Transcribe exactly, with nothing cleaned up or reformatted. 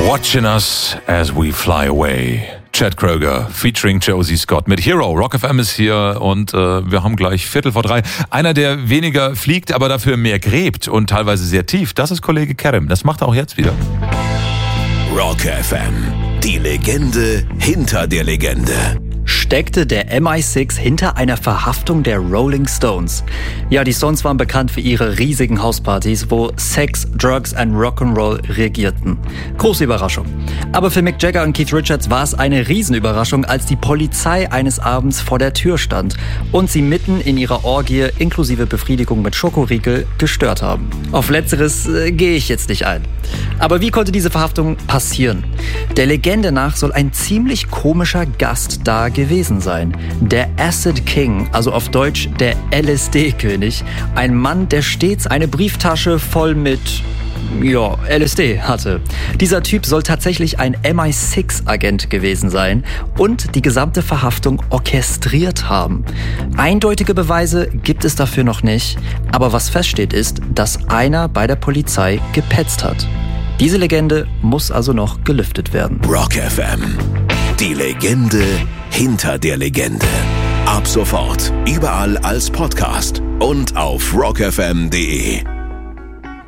Watching Us as We Fly Away. Chad Kroeger featuring Josie Scott mit Hero. Rock F M ist hier und äh, wir haben gleich Viertel vor drei. Einer, der weniger fliegt, aber dafür mehr gräbt und teilweise sehr tief, das ist Kollege Kerem. Das macht er auch jetzt wieder. Rock F M, die Legende hinter der Legende. Steckte der M I sechs hinter einer Verhaftung der Rolling Stones? Ja, die Stones waren bekannt für ihre riesigen Hauspartys, wo Sex, Drugs und Rock'n'Roll regierten. Große Überraschung. Aber für Mick Jagger und Keith Richards war es eine Riesenüberraschung, als die Polizei eines Abends vor der Tür stand und sie mitten in ihrer Orgie inklusive Befriedigung mit Schokoriegel gestört haben. Auf Letzteres äh, gehe ich jetzt nicht ein. Aber wie konnte diese Verhaftung passieren? Der Legende nach soll ein ziemlich komischer Gast da gewesen sein. Der Acid King, also auf Deutsch der L S D-König. Ein Mann, der stets eine Brieftasche voll mit, ja, L S D hatte. Dieser Typ soll tatsächlich ein M I sechs Agent gewesen sein und die gesamte Verhaftung orchestriert haben. Eindeutige Beweise gibt es dafür noch nicht, aber was feststeht ist, dass einer bei der Polizei gepetzt hat. Diese Legende muss also noch gelüftet werden. Rock F M, die Legende hinter der Legende. Ab sofort überall als Podcast und auf rock f m punkt d e.